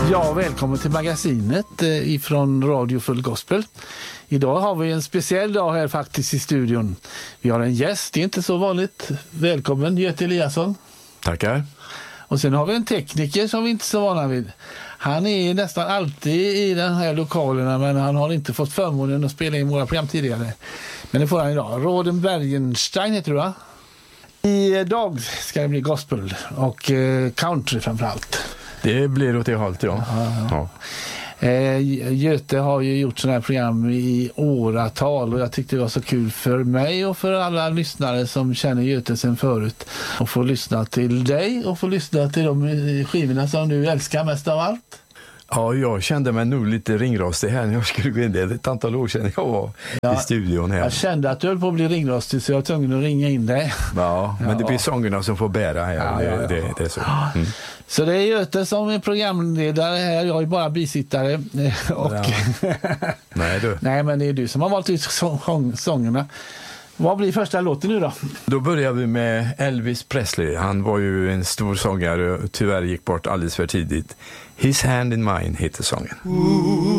Ja, välkommen till magasinet ifrån Radio Full Gospel. Idag har vi en speciell dag här faktiskt i studion. Vi har en gäst, det är inte så vanligt. Välkommen Göte Eliasson. Tackar. Och sen har vi en tekniker som vi inte är så vana vid. Han är nästan alltid i den här lokalerna, men han har inte fått förmånen att spela in våra program tidigare. Men det får han idag. Roden Bergenstein heter du, va? Idag ska det bli gospel och country framförallt. Det blir åt det hållet, ja. Ja. Göte har ju gjort sådana här program i åratal och jag tyckte det var så kul för mig och för alla lyssnare som känner Göte sen förut att få lyssna till dig och få lyssna till de skivorna som du älskar mest av allt. Ja, jag kände mig nog lite ringrostig här när jag skulle gå in. Det är ett antal år sedan jag var i studion här. Jag kände att du höll på att bli ringrostig så jag var tvungen att ringa in dig. Ja, men det blir sångerna som får bära här. Ja. Det är så. Mm. Så det är Göte som är programledare här. Jag är bara bisittare. Och Nej, du. Nej, men det är du som har valt ut sångerna. Vad blir första låten nu då? Då börjar vi med Elvis Presley. Han var ju en stor sångare och tyvärr gick bort alldeles för tidigt. His Hand in Mine heter sången.